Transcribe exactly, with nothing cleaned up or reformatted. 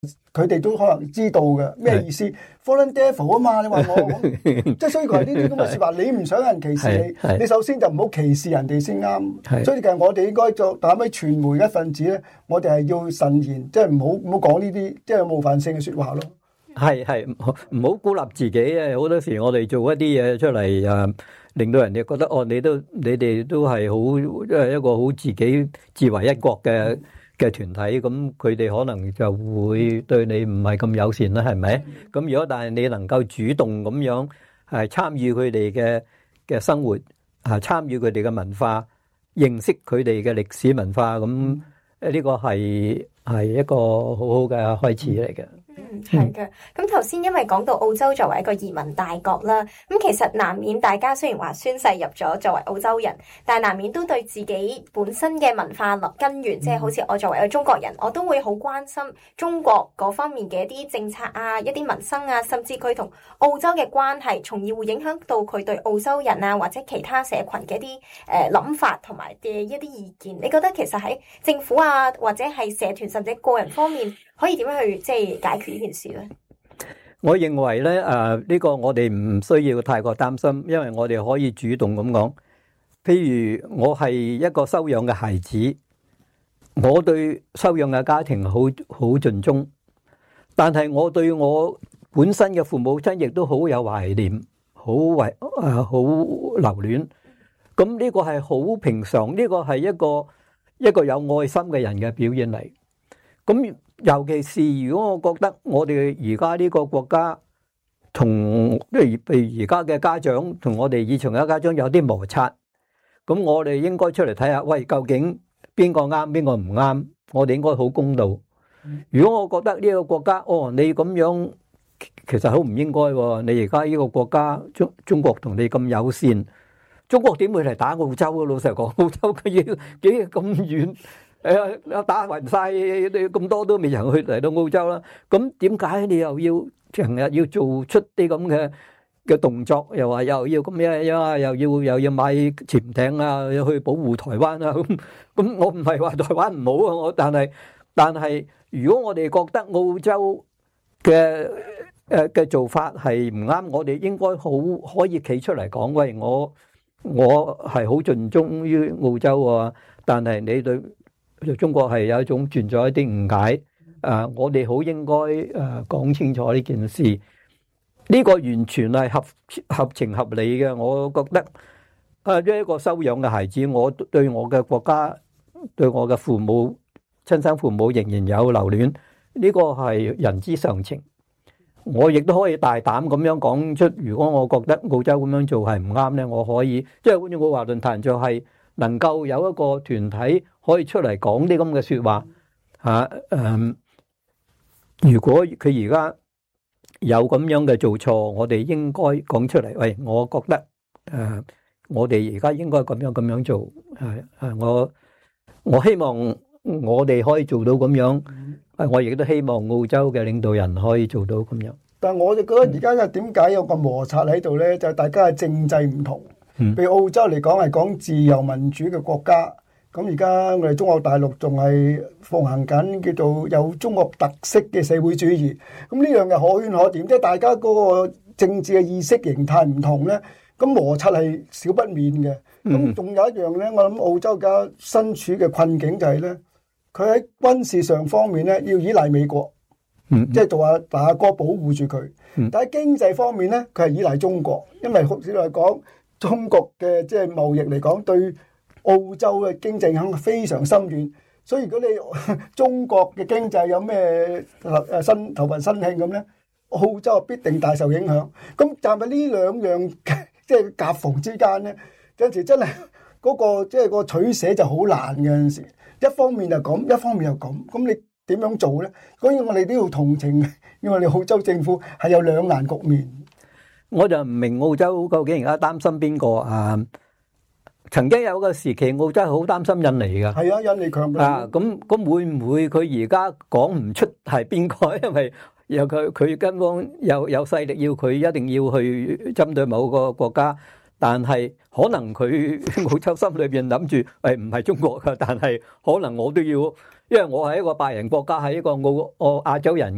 佢哋都可能知道嘅咩意思 ，fallen devil 啊嘛，你話我，即係所以佢係呢啲咁嘅說話，你唔想人歧視你，你首先就唔好歧視人哋先啱。所以其實我哋應該作擔起傳媒一份子咧，我哋係要慎言，即係唔好唔好講呢啲即係冒犯性嘅說話咯。 係係唔好孤立自己啊！好多時我哋做一啲嘢出嚟啊，令到人哋覺得哦，你都你哋都係好即係一個好自己自為一國嘅嘅團體，咁佢哋可能就會對你唔係咁友善啦，係咪？咁如果但係你能夠主動咁樣係參與佢哋嘅嘅生活，啊參與佢哋嘅文化，認識佢哋嘅歷史文化，咁呢個係係一個好好嘅開始嚟嘅。 嗯，係嘅。咁頭先因為講到澳洲作為一個移民大國啦，咁其實難免大家雖然話宣誓入咗作為澳洲人，但係難免都對自己本身嘅文化根源，即係好似我作為一個中國人，我都會好關心中國嗰方面嘅一啲政策啊、一啲民生啊，甚至佢同澳洲嘅關係，從而會影響到佢對澳洲人啊或者其他社群嘅一啲誒諗法同埋嘅一啲意見。你覺得其實喺政府啊或者係社團甚至個人方面，可以點樣去即係解決呢件事咧？ 我認為咧，誒呢個我哋唔需要太過擔心，因為我哋可以主動咁講。譬如我係一個收養嘅孩子，我對收養嘅家庭好好盡忠，但係我對我本身嘅父母親亦都好有懷念，好懷誒好留戀。咁呢個係好平常，呢個係一個一個有愛心嘅人嘅表現嚟。咁尤其是如果我覺得我哋而家呢個國家同譬如譬如而家嘅家長同我哋以前嘅家長有啲摩擦，咁我哋應該出嚟睇下，喂，究竟邊個啱邊個唔啱？我哋應該好公道。如果我覺得呢個國家，哦，你咁樣其實好唔應該喎。你而家呢個國家中中國同你咁友善，中國點會嚟打澳洲啊？老實講，澳洲嘅嘢幾咁遠。誒，打暈晒，你咁多都未人去嚟到澳洲啦。咁點解你又要成日要做出啲咁嘅嘅動作？又話又要咁樣，又話又要又要買潛艇啊，要去保護台灣啊。咁咁，我唔係話台灣唔好啊，我但係但係，如果我哋覺得澳洲嘅誒嘅做法係唔啱，我哋應該好可以企出嚟講，喂，我我係好盡忠於澳洲啊，但係你對中國係有一種存在一啲誤解，誒，我哋好應該誒講清楚呢件事。呢個完全係合合情合理嘅。我覺得誒，一個收養嘅孩子，我對我嘅國家、對我嘅父母、親生父母仍然有留戀，呢個係人之常情。我亦都可以大膽咁樣講出，如果我覺得澳洲咁樣做係唔啱咧，我可以即係好似我話論壇就係能夠有一個團體可以出嚟講啲咁嘅說話吓。誒，如果佢而家有咁樣嘅做錯，我哋應該講出嚟。喂，我覺得誒，我哋而家應該咁樣咁樣做。係係，我我希望我哋可以做到咁樣。我亦都希望澳洲嘅領導人可以做到咁樣。 但係我就覺得而家嘅點解有個摩擦喺度咧？就係大家嘅政制唔同。譬如澳洲嚟講係講自由民主嘅國家，咁而家我哋中國大陸仲係奉行緊叫做有中國特色嘅社會主義。咁呢樣嘅可圈可點，即係大家嗰個政治嘅意識形態唔同咧，咁摩擦係少不免嘅。咁仲有一樣咧，我諗澳洲而家身處嘅困境就係咧，佢喺軍事上方面咧要依賴美國，即係做下大哥保護住佢。但喺經濟方面咧，佢係依賴中國，因為好似嚟講，中國嘅即係貿易嚟講，對澳洲嘅經濟影響非常深遠。所以如果你中國嘅經濟有咩誒新頭暈身慶咁咧，澳洲必定大受影響。咁站喺呢兩樣即係夾縫之間咧，有陣時真係嗰個即係個取捨就好難嘅。有陣時一方面就咁，一方面又咁，咁你點樣做咧？所以我哋都要同情，因為你澳洲政府係有兩難局面。 我就唔明澳洲究竟而家擔心邊個啊？曾經有個時期，澳洲係好擔心印尼嘅。 係啊，印尼強啊，咁咁會唔會佢而家講唔出係邊個？因為有佢佢根本有有勢力要佢一定要去針對某個國家，但係可能佢澳洲心裏邊諗住誒唔係中國㗎，但係可能我都要，因為我係一個白人國家，係一個澳澳亞洲人。